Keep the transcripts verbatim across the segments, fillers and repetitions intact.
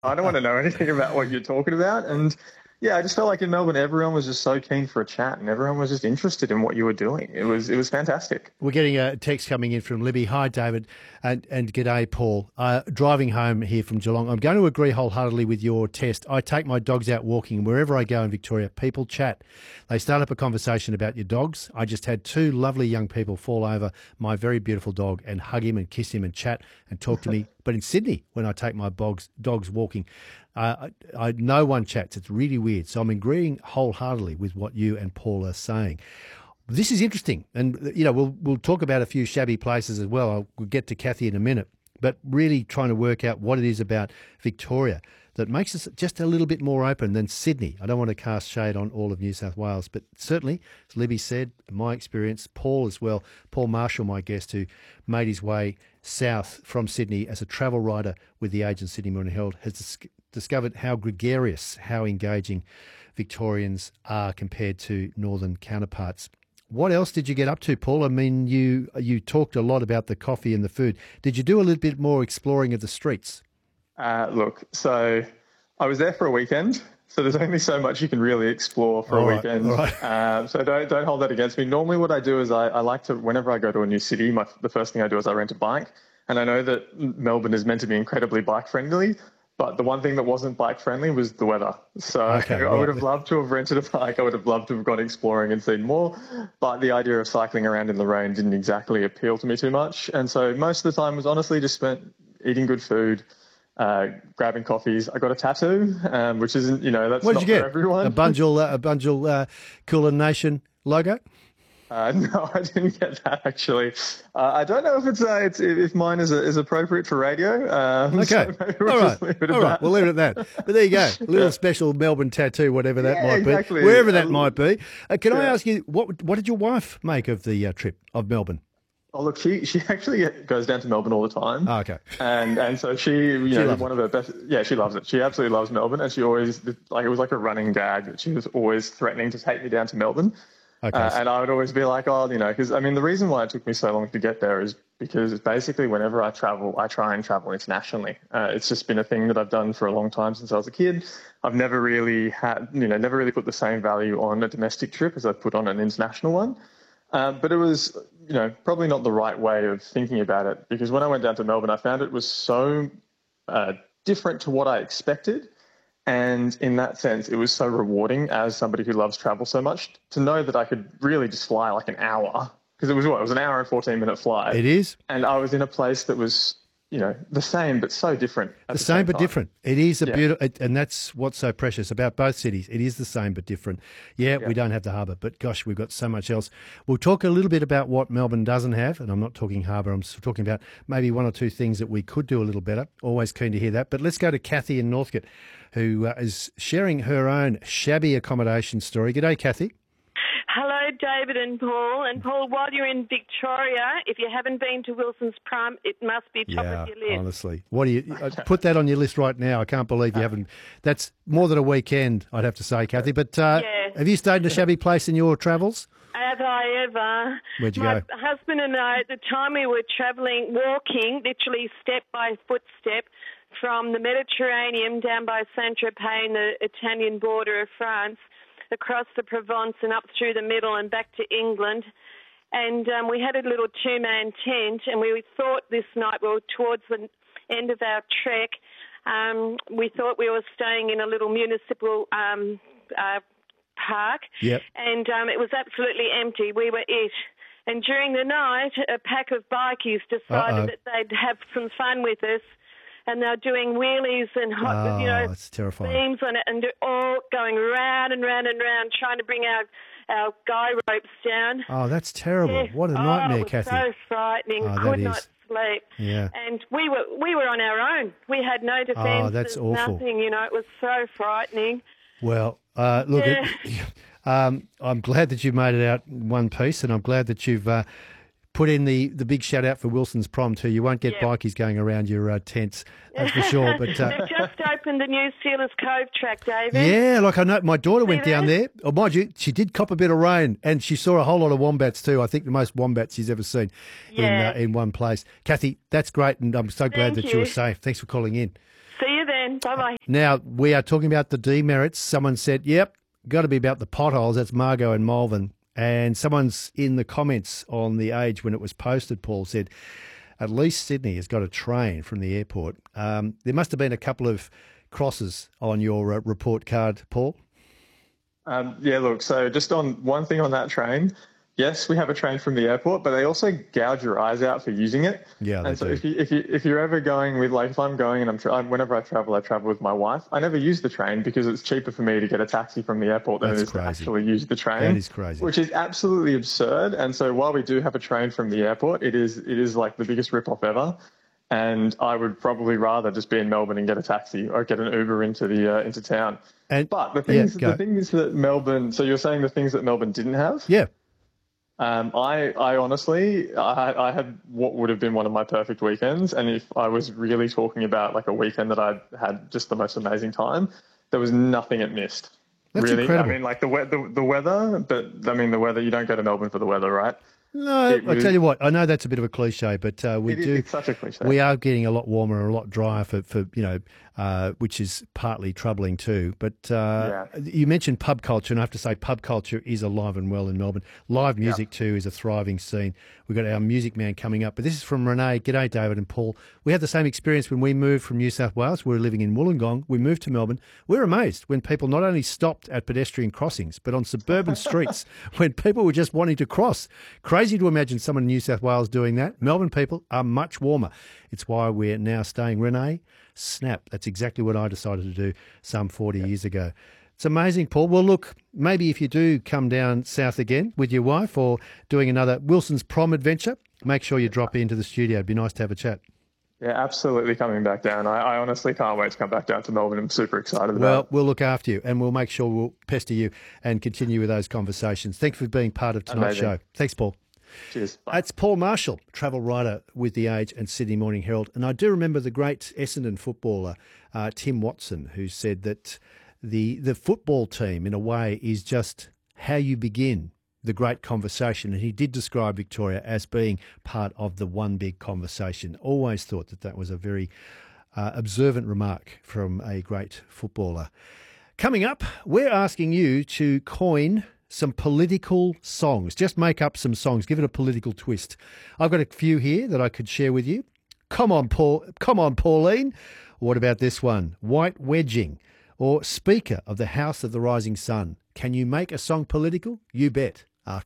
I don't want to know anything about what you're talking about. And yeah, I just felt like in Melbourne, everyone was just so keen for a chat and everyone was just interested in what you were doing. It was it was fantastic. We're getting a text coming in from Libby. Hi, David, and, and g'day, Paul. Uh, driving home here from Geelong, I'm going to agree wholeheartedly with your test. I take my dogs out walking. Wherever I go in Victoria, people chat. They start up a conversation about your dogs. I just had two lovely young people fall over my very beautiful dog and hug him and kiss him and chat and talk to me. But in Sydney, when I take my dogs, dogs walking, uh, I, I, no one chats. It's really weird. So I'm agreeing wholeheartedly with what you and Paul are saying. This is interesting, and you know we'll we'll talk about a few shabby places as well. I'll, we'll get to Kathy in a minute, but really trying to work out what it is about Victoria that makes us just a little bit more open than Sydney. I don't want to cast shade on all of New South Wales, but certainly, as Libby said, my experience, Paul as well, Paul Marshall, my guest, who made his way south from Sydney as a travel writer with the Age and Sydney Morning Herald, has dis- discovered how gregarious, how engaging Victorians are compared to northern counterparts. What else did you get up to, Paul? I mean, you you talked a lot about the coffee and the food. Did you do a little bit more exploring of the streets? Uh, look, so I was there for a weekend, so there's only so much you can really explore for All a right, weekend. all right. Uh, so don't don't hold that against me. Normally what I do is I, I like to, whenever I go to a new city, my, the first thing I do is I rent a bike. And I know that Melbourne is meant to be incredibly bike friendly, but the one thing that wasn't bike friendly was the weather. So Okay, I right. would have loved to have rented a bike. I would have loved to have gone exploring and seen more. But the idea of cycling around in the rain didn't exactly appeal to me too much. And so most of the time was honestly just spent eating good food, uh, grabbing coffees. I got a tattoo, um, which isn't, you know, that's What not did you for get? everyone. A Bunjil, uh, a Bunjil uh, Cooler Nation logo? Uh, no, I didn't get that actually. Uh, I don't know if it's, uh, it's if mine is is appropriate for radio. Um, Okay, so maybe we'll all right, just leave it at all right. that. We'll leave it at that. But there you go, a little Yeah. special Melbourne tattoo, whatever that Yeah, might exactly. be, wherever that Um, might be. Uh, can I yeah. ask you, what what did your wife make of the uh, trip of Melbourne? Oh, look, she she actually goes down to Melbourne all the time. Oh, okay. And and so she, you know, loves one of her best, yeah, she loves it. She absolutely loves Melbourne, and she always, like, it was like a running gag that she was always threatening to take me down to Melbourne. Okay. Uh, and I would always be like, oh, you know, because I mean, the reason why it took me so long to get there is because basically whenever I travel, I try and travel internationally. Uh, it's just been a thing that I've done for a long time since I was a kid. I've never really had, you know, never really put the same value on a domestic trip as I've put on an international one. Um, but it was, you know, probably not the right way of thinking about it, because when I went down to Melbourne, I found it was so uh, different to what I expected. And in that sense, it was so rewarding as somebody who loves travel so much to know that I could really just fly like an hour, because it was what, it was an hour and fourteen minute flight. It is. And I was in a place that was, you know, the same, but so different. At The the, same but time. different. It is a Yeah. beautiful, and that's what's so precious about both cities. It is the same but different. Yeah, we don't have the harbour, but gosh, we've got so much else. We'll talk a little bit about what Melbourne doesn't have, and I'm not talking harbour. I'm talking about maybe one or two things that we could do a little better. Always keen to hear that. But let's go to Kathy in Northcote, who uh, is sharing her own shabby accommodation story. G'day, Kathy. Hello, David and Paul. And Paul, while you're in Victoria, if you haven't been to Wilson's Prom, it must be top Yeah, of your list. honestly. What do you uh, put that on your list right now? I can't believe you haven't. That's more than a weekend, I'd have to say, Kathy. But uh, Yeah. have you stayed in a shabby place in your travels? Have I ever? Where'd you My go? husband and I, at the time we were travelling, walking, literally step by footstep, from the Mediterranean down by Saint-Tropez and the Italian border of France, across the Provence and up through the middle and back to England. And um, we had a little two-man tent, and we thought this night, we were towards the end of our trek, um, we thought we were staying in a little municipal um, uh, park, Yep. and um, it was absolutely empty. We were it. And during the night, a pack of bikies decided Uh-oh. that they'd have some fun with us, and they're doing wheelies and hot, Oh, you know, that's terrifying. beams on it, and they're all going round and round and round, trying to bring our our guy ropes down. Oh, that's terrible. Yeah. What a Oh, nightmare, it was Kathy. so frightening. Oh, that Could is. not sleep. Yeah. And we were we were on our own. We had no defence. Oh, that's awful. Nothing. You know, it was so frightening. Well, uh, look, Yeah. it, um, I'm glad that you made it out in one piece, and I'm glad that you've uh, put in the, the big shout out for Wilson's Prom too. You won't get Yep. bikies going around your uh, tents, that's for sure. But uh, They've just opened the new Sealers Cove track, David. yeah, like I know my daughter went See down that? there. Oh, mind you, she did cop a bit of rain, and she saw a whole lot of wombats too. I think the most wombats she's ever seen in Yeah. uh, in one place. Kathy, that's great, and I'm so glad Thank that you were you. safe. Thanks for calling in. See you then. then. Bye-bye. Now, we are talking about the demerits. Someone said, yep, got to be about the potholes. That's Margot and Malvern. And someone's in the comments on The Age when it was posted, Paul, said, at least Sydney has got a train from the airport. Um, there must have been a couple of crosses on your uh, report card, Paul. Um, yeah, look, so just on one thing on that train, yes, we have a train from the airport, but they also gouge your eyes out for using it. Yeah, they and so do. if you if you if you're ever going with, like, if I'm going and I'm tra- whenever I travel, I travel with my wife. I never use the train because it's cheaper for me to get a taxi from the airport than That's it is crazy. to actually use the train. That is crazy. Which is absolutely absurd. And so while we do have a train from the airport, it is it is like the biggest rip-off ever. And I would probably rather just be in Melbourne and get a taxi or get an Uber into the uh, into town. And, but the thing yeah, is, go. the thing is that Melbourne. So you're saying the things that Melbourne didn't have? Yeah. Um, I, I honestly, I, I had what would have been one of my perfect weekends. And if I was really talking about like a weekend that I had just the most amazing time, there was nothing it missed. That's really. incredible. I mean, like the, we- the the weather, but I mean, the weather, you don't go to Melbourne for the weather, right? No, It I was- tell you what, I know that's a bit of a cliche, but uh, we It is- do. it's such a cliche. We are getting a lot warmer and a lot drier for, for you know, uh, which is partly troubling too. But uh, Yeah. you mentioned pub culture, and I have to say pub culture is alive and well in Melbourne. Live music too is a thriving scene. We've got our Music Man coming up. But this is from Renee. G'day, David and Paul. We had the same experience when we moved from New South Wales. We were living in Wollongong. We moved to Melbourne. We were amazed when people not only stopped at pedestrian crossings, but on suburban streets when people were just wanting to cross. Crazy to imagine someone in New South Wales doing that. Melbourne people are much warmer. It's why we're now staying. Renee, snap. That's exactly what I decided to do some forty years ago. It's amazing, Paul. Well, look, maybe if you do come down south again with your wife or doing another Wilson's Prom adventure, make sure you drop into the studio. It'd be nice to have a chat. Yeah, absolutely coming back down. I, I honestly can't wait to come back down to Melbourne. I'm super excited Well, about it. we'll look after you and we'll make sure we'll pester you and continue with those conversations. Thanks for being part of tonight's Amazing. show. Thanks, Paul. Cheers. Bye. That's Paul Marshall, travel writer with The Age and Sydney Morning Herald. And I do remember the great Essendon footballer, uh, Tim Watson, who said that the the football team, in a way, is just how you begin the great conversation. And he did describe Victoria as being part of the one big conversation. Always thought that that was a very uh, observant remark from a great footballer. Coming up, we're asking you to coin some political songs. Just make up some songs. Give it a political twist. I've got a few here that I could share with you. Come on, Paul. Come on, Pauline. What about this one? White wedging or Speaker of the House of the Rising Sun. Can you make a song political? You bet. After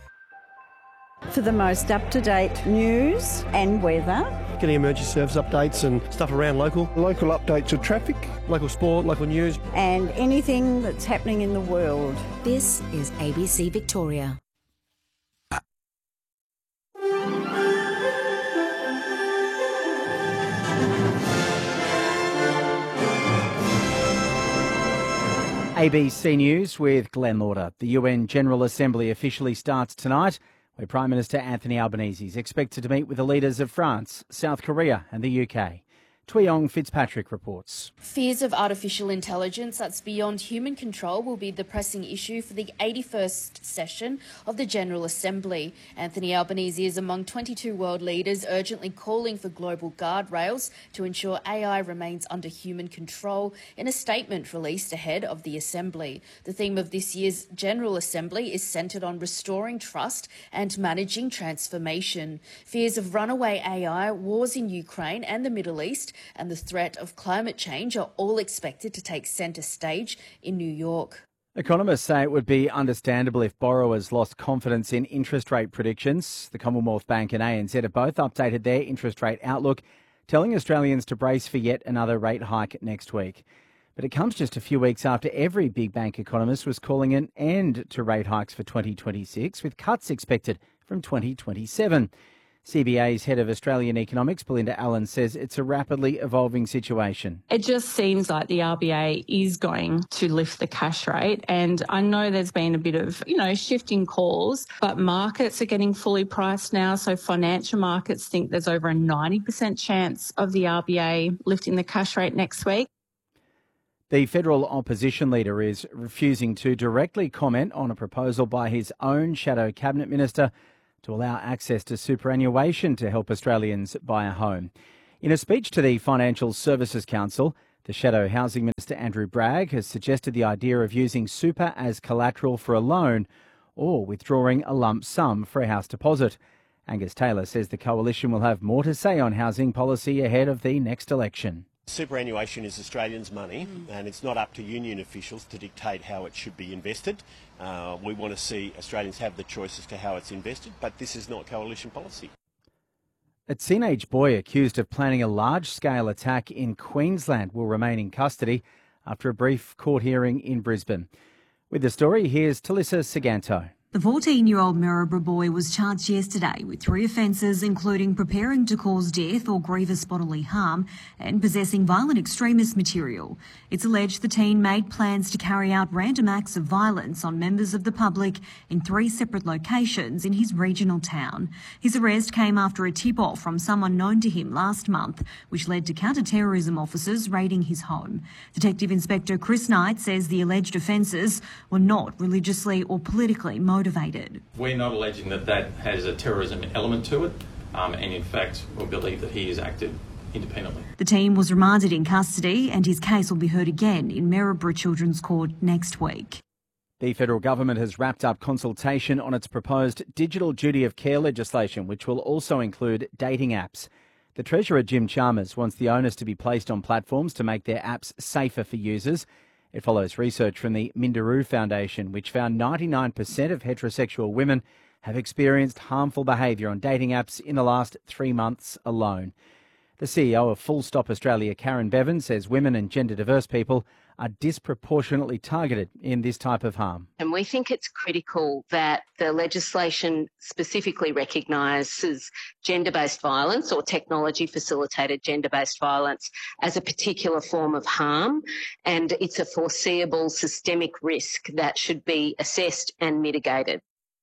For the most up-to-date news and weather. Getting emergency service updates and stuff around local. Local updates of traffic. Local sport, local news. And anything that's happening in the world. This is A B C Victoria. A B C News with Glenn Lauder. The U N General Assembly officially starts tonight, where Prime Minister Anthony Albanese is expected to meet with the leaders of France, South Korea and the U K. Tweeyong Fitzpatrick reports. Fears of artificial intelligence that's beyond human control will be the pressing issue for the eighty-first session of the General Assembly. Anthony Albanese is among twenty-two world leaders urgently calling for global guardrails to ensure A I remains under human control in a statement released ahead of the Assembly. The theme of this year's General Assembly is centred on restoring trust and managing transformation. Fears of runaway A I, wars in Ukraine and the Middle East, and the threat of climate change are all expected to take centre stage in New York. Economists say it would be understandable if borrowers lost confidence in interest rate predictions. The Commonwealth Bank and A N Z have both updated their interest rate outlook, telling Australians to brace for yet another rate hike next week. But it comes just a few weeks after every big bank economist was calling an end to rate hikes for twenty twenty-six, with cuts expected from twenty twenty-seven. C B A's head of Australian economics, Belinda Allen, says it's a rapidly evolving situation. It just seems like the R B A is going to lift the cash rate. And I know there's been a bit of, you know, shifting calls, but markets are getting fully priced now. So financial markets think there's over a ninety percent chance of the R B A lifting the cash rate next week. The federal opposition leader is refusing to directly comment on a proposal by his own shadow cabinet minister to allow access to superannuation to help Australians buy a home. In a speech to the Financial Services Council, The Shadow Housing Minister Andrew Bragg has suggested the idea of using super as collateral for a loan or withdrawing a lump sum for a house deposit. Angus Taylor says the coalition will have more to say on housing policy ahead of the next election. Superannuation is Australians' money, and it's not up to union officials to dictate how it should be invested. Uh, we want to see Australians have the choice as to how it's invested, but this is not coalition policy. A teenage boy accused of planning a large-scale attack in Queensland will remain in custody after a brief court hearing in Brisbane. With the story, here's Talissa Saganto. The fourteen-year-old Maryborough boy was charged yesterday with three offences, including preparing to cause death or grievous bodily harm and possessing violent extremist material. It's alleged the teen made plans to carry out random acts of violence on members of the public in three separate locations in his regional town. His arrest came after a tip-off from someone known to him last month, which led to counter-terrorism officers raiding his home. Detective Inspector Chris Knight says the alleged offences were not religiously or politically motivated. Motivated. We're not alleging that that has a terrorism element to it, um, and in fact we believe that he has acted independently. The teen was remanded in custody and his case will be heard again in Maryborough Children's Court next week. The federal government has wrapped up consultation on its proposed digital duty of care legislation, which will also include dating apps. The Treasurer, Jim Chalmers, wants the onus to be placed on platforms to make their apps safer for users. It follows research from the Minderoo Foundation, which found ninety-nine percent of heterosexual women have experienced harmful behaviour on dating apps in the last three months alone. The C E O of Full Stop Australia, Karen Bevan, says women and gender diverse people are disproportionately targeted in this type of harm. And we think it's critical that the legislation specifically recognises gender-based violence or technology-facilitated gender-based violence as a particular form of harm, and it's a foreseeable systemic risk that should be assessed and mitigated.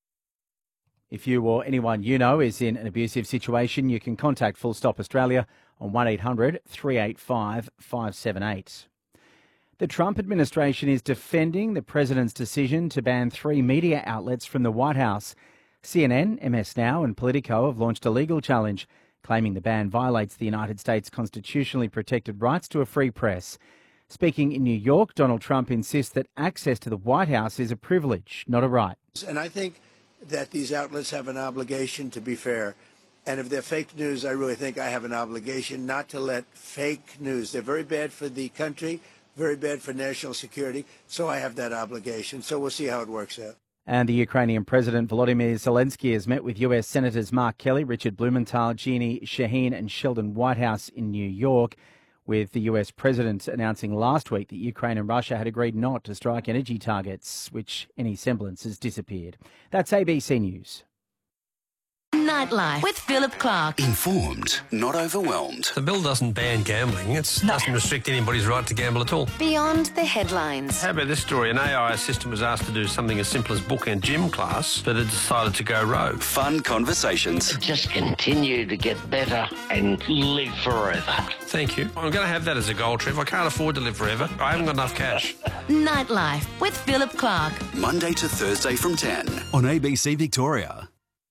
If you or anyone you know is in an abusive situation, you can contact Full Stop Australia on one eight hundred three eight five five seven eight. The Trump administration is defending the president's decision to ban three media outlets from the White House. C N N, M S Now and Politico have launched a legal challenge, claiming the ban violates the United States' constitutionally protected rights to a free press. Speaking in New York, Donald Trump insists that access to the White House is a privilege, not a right. And I think that these outlets have an obligation to be fair. And if they're fake news, I really think I have an obligation not to let fake news. They're very bad for the country, very bad for national security. So I have that obligation. So we'll see how it works out. And the Ukrainian President Volodymyr Zelensky has met with U S Senators Mark Kelly, Richard Blumenthal, Jeannie Shaheen and Sheldon Whitehouse in New York, with the U S President announcing last week that Ukraine and Russia had agreed not to strike energy targets, which any semblance has disappeared. That's A B C News. Nightlife with Philip Clark. Informed, not overwhelmed. The bill doesn't ban gambling. It no. doesn't restrict anybody's right to gamble at all. Beyond the headlines. How about this story? An A I assistant was asked to do something as simple as book and gym class, but it decided to go rogue. Fun conversations. Just continue to get better and live forever. Thank you. I'm going to have that as a goal, Trev. I can't afford to live forever. I haven't got enough cash. Nightlife with Philip Clark. Monday to Thursday from ten on A B C Victoria.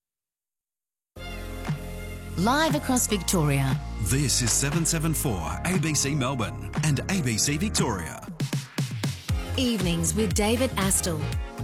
Live across Victoria. This is seven seventy-four A B C Melbourne and A B C Victoria. Evenings with David Astle.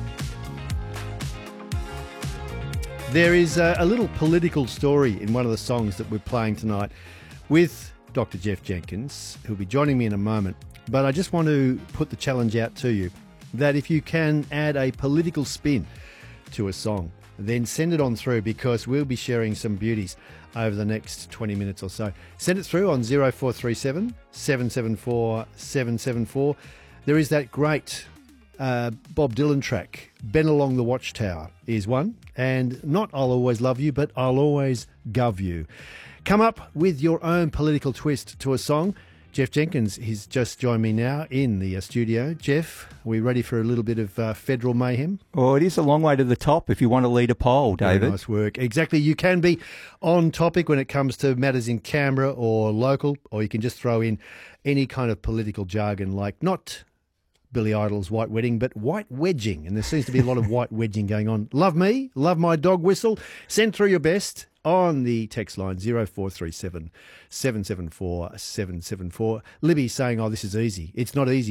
There is a, a little political story in one of the songs that we're playing tonight with Doctor Jeff Jenkins, who'll be joining me in a moment. But I just want to put the challenge out to you that if you can add a political spin to a song, then send it on through, because we'll be sharing some beauties over the next twenty minutes or so. Send it through on zero four three seven, seven seven four, seven seven four. There is that great uh, Bob Dylan track, Ben Along the Watchtower is one, and not I'll Always Love You, but I'll Always Gov You. Come up with your own political twist to a song. Jeff Jenkins, he's just joined me now in the uh, studio. Jeff, are we ready for a little bit of uh, federal mayhem? Oh, it is a long way to the top if you want to lead a poll, David. Very nice work. Exactly. You can be on topic when it comes to matters in Canberra or local, or you can just throw in any kind of political jargon like not Billy Idol's white wedding, but white wedging. And there seems to be a lot of white wedging going on. Love me, love my dog whistle. Send through your best. on the text line zero four three seven, seven seven four, seven seven four. Libby's saying, oh, this is easy. It's not easy.